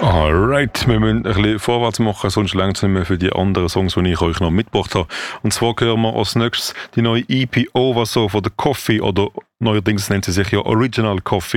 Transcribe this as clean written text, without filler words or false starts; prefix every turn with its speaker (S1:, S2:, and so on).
S1: Alright, wir müssen ein bisschen vorwärts machen, sonst reicht es nicht mehr für die anderen Songs, die ich euch noch mitgebracht habe. Und zwar hören wir als nächstes die neue EP Over So von The Coffee, oder neuerdings nennt sie sich ja Original Coffee.